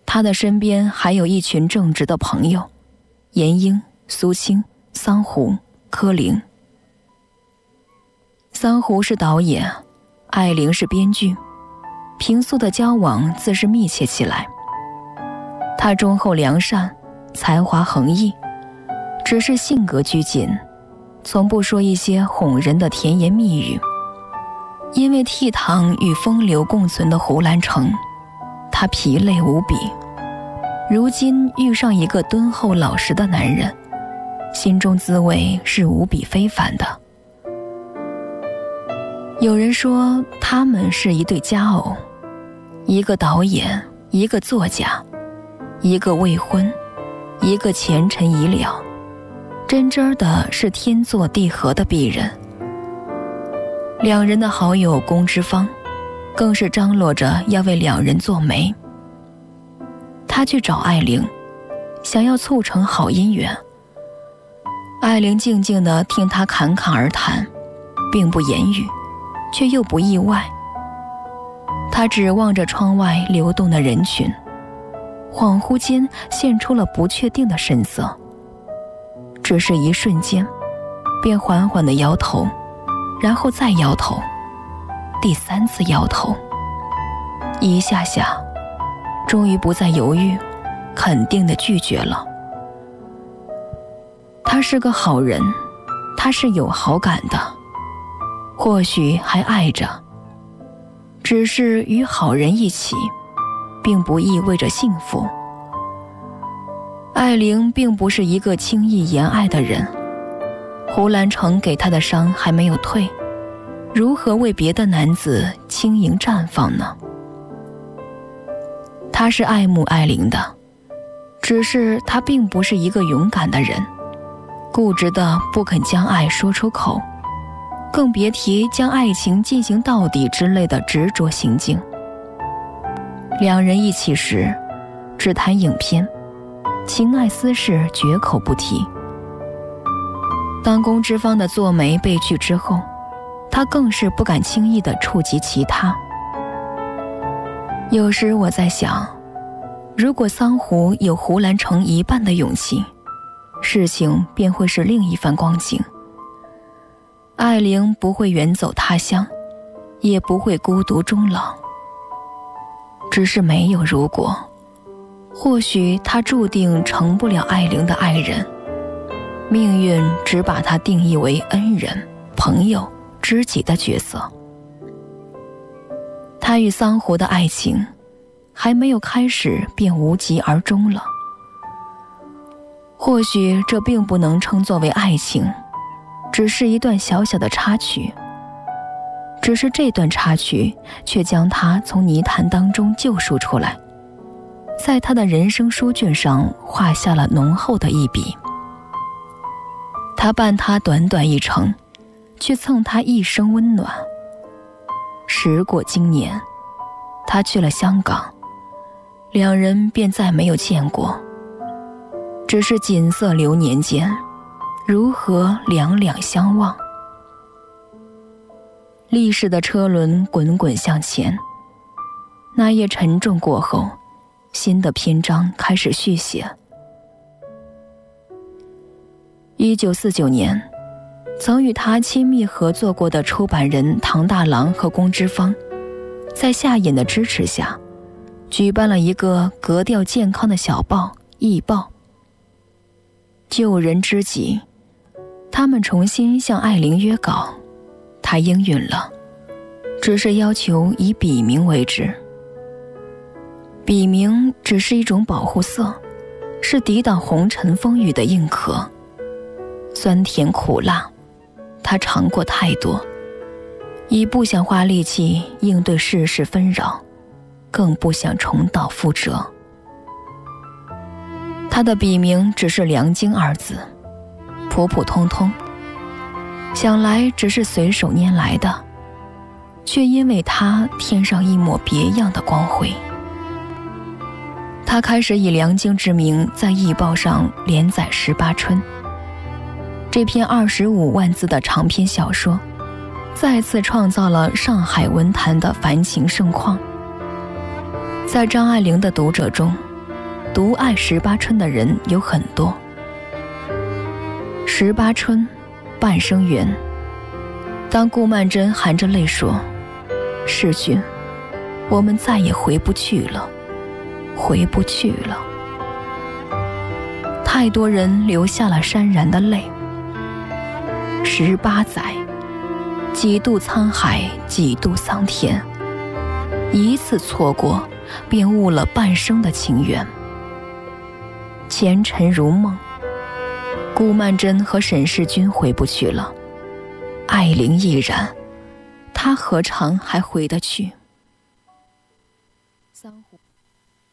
他的身边还有一群正直的朋友，严英、苏青、桑胡、柯林。桑胡是导演，艾玲是编剧，平素的交往自是密切起来。他忠厚良善，才华横溢，只是性格拘谨，从不说一些哄人的甜言蜜语。因为倜傥与风流共存的胡兰成，他疲累无比。如今遇上一个敦厚老实的男人，心中滋味是无比非凡的。有人说他们是一对佳偶，一个导演，一个作家，一个未婚，一个前尘已了，真真的是天作地合的璧人。两人的好友龚之芳更是张罗着要为两人做媒。他去找艾玲，想要促成好姻缘。艾玲静静地听他侃侃而谈，并不言语，却又不意外。他只望着窗外流动的人群，恍惚间现出了不确定的神色。只是一瞬间，便缓缓地摇头，然后再摇头，第3次摇头，一下下，终于不再犹豫，肯定地拒绝了。他是个好人，他是有好感的，或许还爱着，只是与好人一起，并不意味着幸福。艾玲并不是一个轻易言爱的人，胡兰成给她的伤还没有退，如何为别的男子轻盈绽放呢？他是爱慕艾玲的，只是他并不是一个勇敢的人，固执的不肯将爱说出口，更别提将爱情进行到底之类的执着行径。两人一起时，只谈影片，情爱私事绝口不提。当龚之芳的做媒被拒之后，他更是不敢轻易地触及其他。有时我在想，如果桑胡有胡兰成一半的勇气，事情便会是另一番光景。艾玲不会远走他乡，也不会孤独终老。只是没有如果，或许他注定成不了艾玲的爱人，命运只把他定义为恩人、朋友、知己的角色。他与桑胡的爱情还没有开始便无疾而终了。或许这并不能称作为爱情，只是一段小小的插曲。只是这段插曲却将他从泥潭当中救赎出来，在他的人生书卷上画下了浓厚的一笔。他伴他短短一程，却赠他一生温暖。时过今年，他去了香港，两人便再没有见过。只是锦瑟流年间，如何两两相望。历史的车轮滚滚向前，那页沉重过后，新的篇章开始续写。1949年，曾与他亲密合作过的出版人唐大郎和龚之芳，在夏衍的支持下，举办了一个格调健康的小报《艺报》。救人之急，他们重新向艾玲约稿，她应允了，只是要求以笔名为之。笔名只是一种保护色，是抵挡红尘风雨的硬壳。酸甜苦辣，他尝过太多，已不想花力气应对世事纷扰，更不想重蹈覆辙。他的笔名只是梁京2字，普普通通，想来只是随手拈来的，却因为他添上一抹别样的光辉。他开始以梁京之名在《艺报》上连载《18春》，这篇25万字的长篇小说，再次创造了上海文坛的繁情盛况。在张爱玲的读者中， 独爱18春的人有很多。18春，半生缘。当顾曼桢含着泪说：“世君，我们再也回不去了，回不去了。”太多人流下了潸然的泪。18载，几度沧海，几度桑田，一次错过，便误了半生的情缘。前尘如梦，顾曼桢和沈世钧回不去了，爱玲亦然，他何尝还回得去？